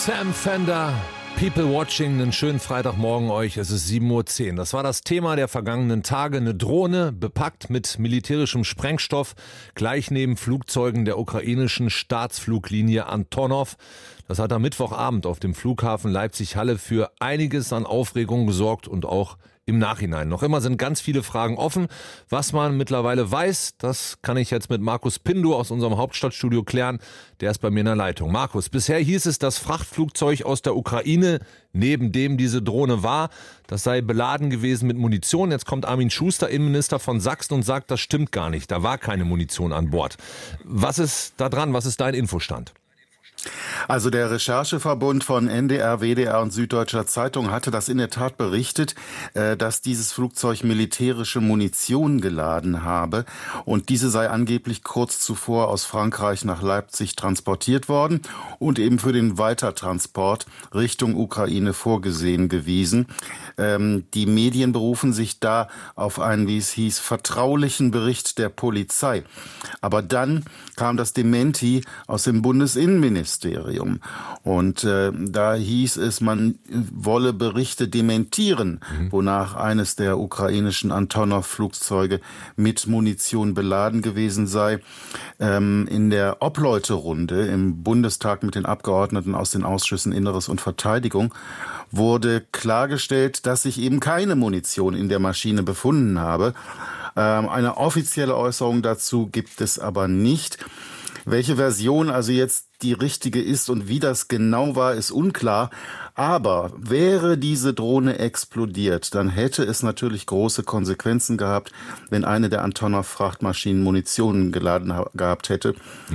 Sam Fender, People Watching, einen schönen Freitagmorgen euch. Es ist 7:10 Uhr. Das war das Thema der vergangenen Tage. Eine Drohne, bepackt mit militärischem Sprengstoff, gleich neben Flugzeugen der ukrainischen Staatsfluglinie Antonov. Das hat am Mittwochabend auf dem Flughafen Leipzig-Halle für einiges an Aufregung gesorgt und auch im Nachhinein. Noch immer sind ganz viele Fragen offen. Was man mittlerweile weiß, das kann ich jetzt mit Markus Pindur aus unserem Hauptstadtstudio klären. Der ist bei mir in der Leitung. Markus, bisher hieß es, das Frachtflugzeug aus der Ukraine, neben dem diese Drohne war, das sei beladen gewesen mit Munition. Jetzt kommt Armin Schuster, Innenminister von Sachsen, und sagt, das stimmt gar nicht. Da war keine Munition an Bord. Was ist da dran? Was ist dein Infostand? Also der Rechercheverbund von NDR, WDR und Süddeutscher Zeitung hatte das in der Tat berichtet, dass dieses Flugzeug militärische Munition geladen habe. Und diese sei angeblich kurz zuvor aus Frankreich nach Leipzig transportiert worden und eben für den Weitertransport Richtung Ukraine vorgesehen gewesen. Die Medien berufen sich da auf einen, wie es hieß, vertraulichen Bericht der Polizei. Aber dann kam das Dementi aus dem Bundesinnenministerium. Und da hieß es, man wolle Berichte dementieren, wonach eines der ukrainischen Antonov-Flugzeuge mit Munition beladen gewesen sei. In der Obleuterunde im Bundestag mit den Abgeordneten aus den Ausschüssen Inneres und Verteidigung wurde klargestellt, dass sich eben keine Munition in der Maschine befunden habe. Eine offizielle Äußerung dazu gibt es aber nicht. Welche Version also jetzt die richtige ist und wie das genau war, ist unklar. Aber wäre diese Drohne explodiert, dann hätte es natürlich große Konsequenzen gehabt, wenn eine der Antonov-Frachtmaschinen Munition geladen gehabt hätte.